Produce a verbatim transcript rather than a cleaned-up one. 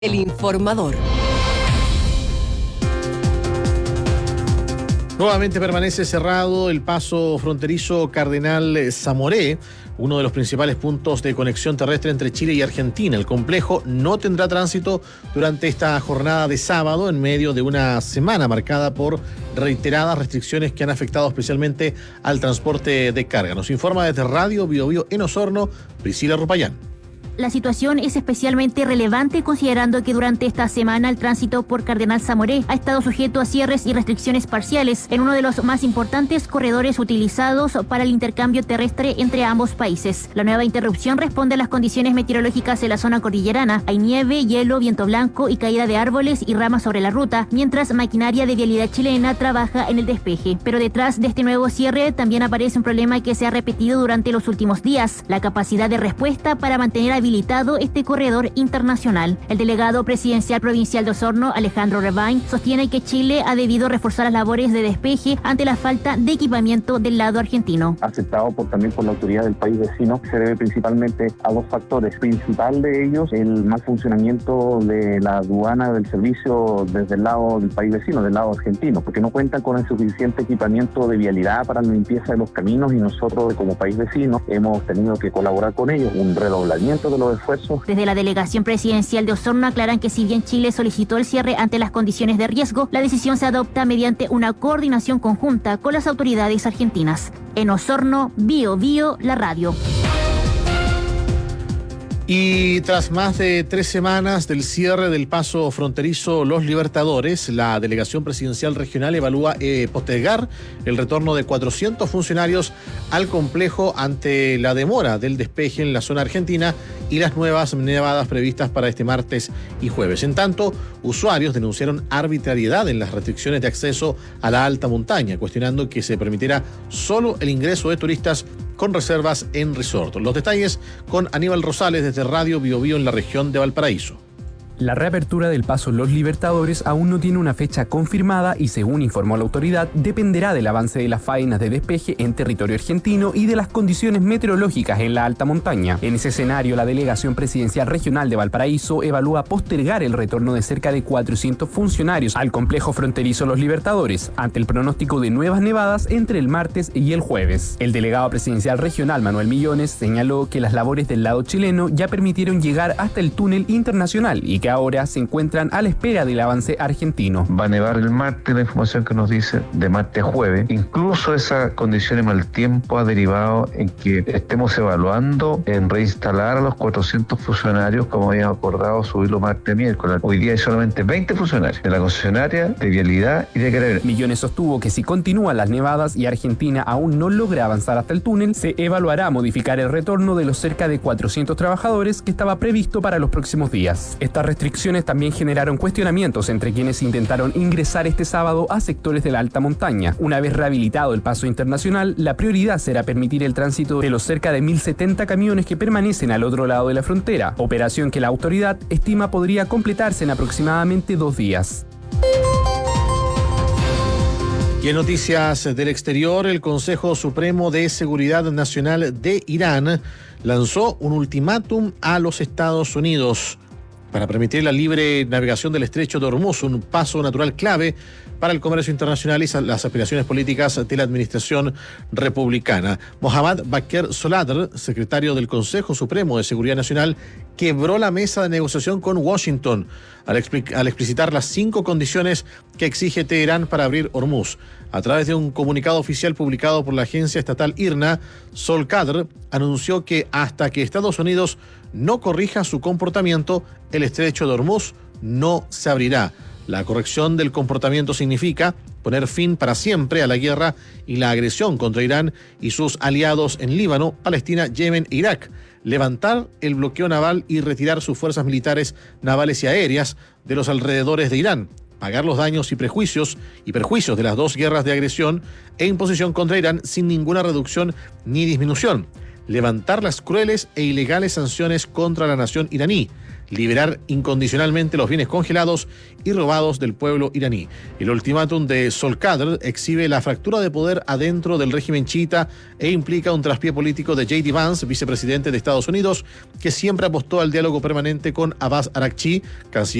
El informador. Nuevamente permanece cerrado el paso fronterizo Cardenal Zamoré, uno de los principales puntos de conexión terrestre entre Chile y Argentina. El complejo no tendrá tránsito durante esta jornada de sábado, en medio de una semana marcada por reiteradas restricciones que han afectado especialmente al transporte de carga. Nos informa desde Radio Bio Bio en Osorno, Priscila Rupayán. La situación es especialmente relevante considerando que durante esta semana el tránsito por Cardenal Zamoré ha estado sujeto a cierres y restricciones parciales en uno de los más importantes corredores utilizados para el intercambio terrestre entre ambos países. La nueva interrupción responde a las condiciones meteorológicas en la zona cordillerana. Hay nieve, hielo, viento blanco y caída de árboles y ramas sobre la ruta, mientras maquinaria de vialidad chilena trabaja en el despeje. Pero detrás de este nuevo cierre también aparece un problema que se ha repetido durante los últimos días: la capacidad de respuesta para mantener habilitado este corredor internacional. El delegado presidencial provincial de Osorno, Alejandro Rebain, sostiene que Chile ha debido reforzar las labores de despeje ante la falta de equipamiento del lado argentino. Aceptado por, también por la autoridad del país vecino, se debe principalmente a dos factores. Principal de ellos, el mal funcionamiento de la aduana del servicio desde el lado del país vecino, del lado argentino, porque no cuentan con el suficiente equipamiento de vialidad para la limpieza de los caminos, y nosotros como país vecino hemos tenido que colaborar con ellos, un redoblamiento de los esfuerzos. Desde la delegación presidencial de Osorno aclaran que si bien Chile solicitó el cierre ante las condiciones de riesgo, la decisión se adopta mediante una coordinación conjunta con las autoridades argentinas. En Osorno, Bio Bio, la radio. Y tras más de tres semanas del cierre del paso fronterizo Los Libertadores, la delegación presidencial regional evalúa eh, postergar el retorno de cuatrocientos funcionarios al complejo ante la demora del despeje en la zona argentina y las nuevas nevadas previstas para este martes y jueves. En tanto, usuarios denunciaron arbitrariedad en las restricciones de acceso a la alta montaña, cuestionando que se permitiera solo el ingreso de turistas con reservas en resort. Los detalles con Aníbal Rosales desde Radio Bio Bio en la región de Valparaíso. La reapertura del paso Los Libertadores aún no tiene una fecha confirmada y, según informó la autoridad, dependerá del avance de las faenas de despeje en territorio argentino y de las condiciones meteorológicas en la alta montaña. En ese escenario, la delegación presidencial regional de Valparaíso evalúa postergar el retorno de cerca de cuatrocientos funcionarios al complejo fronterizo Los Libertadores, ante el pronóstico de nuevas nevadas entre el martes y el jueves. El delegado presidencial regional, Manuel Millones, señaló que las labores del lado chileno ya permitieron llegar hasta el túnel internacional y que ahora se encuentran a la espera del avance argentino. Va a nevar el martes, la información que nos dice, de martes a jueves. Incluso esas condiciones mal tiempo ha derivado en que estemos evaluando en reinstalar a los cuatrocientos funcionarios, como habíamos acordado, subirlo martes a miércoles. Hoy día hay solamente veinte funcionarios de la concesionaria, de vialidad y de Carabineros. Millones sostuvo que si continúan las nevadas y Argentina aún no logra avanzar hasta el túnel, se evaluará modificar el retorno de los cerca de cuatrocientos trabajadores que estaba previsto para los próximos días. Esta restricciones también generaron cuestionamientos entre quienes intentaron ingresar este sábado a sectores de la alta montaña. Una vez rehabilitado el paso internacional, la prioridad será permitir el tránsito de los cerca de mil setenta camiones que permanecen al otro lado de la frontera, operación que la autoridad estima podría completarse en aproximadamente dos días. Y en noticias del exterior, el Consejo Supremo de Seguridad Nacional de Irán lanzó un ultimátum a los Estados Unidos para permitir la libre navegación del estrecho de Hormuz, un paso natural clave para el comercio internacional y las aspiraciones políticas de la administración republicana. Mohammad Bakr Soladr, secretario del Consejo Supremo de Seguridad Nacional, quebró la mesa de negociación con Washington al, expl- al explicitar las cinco condiciones que exige Teherán para abrir Hormuz. A través de un comunicado oficial publicado por la agencia estatal I R N A, Solkadr anunció que hasta que Estados Unidos no corrija su comportamiento, el estrecho de Hormuz no se abrirá. La corrección del comportamiento significa poner fin para siempre a la guerra y la agresión contra Irán y sus aliados en Líbano, Palestina, Yemen e Irak, levantar el bloqueo naval y retirar sus fuerzas militares navales y aéreas de los alrededores de Irán, pagar los daños y prejuicios y perjuicios de las dos guerras de agresión e imposición contra Irán sin ninguna reducción ni disminución, levantar las crueles e ilegales sanciones contra la nación iraní, liberar incondicionalmente los bienes congelados y robados del pueblo iraní. El ultimátum de Solkadr exhibe la fractura de poder adentro del régimen chiita e implica un traspié político de J D Vance, vicepresidente de Estados Unidos, que siempre apostó al diálogo permanente con Abbas Araghchi, canciller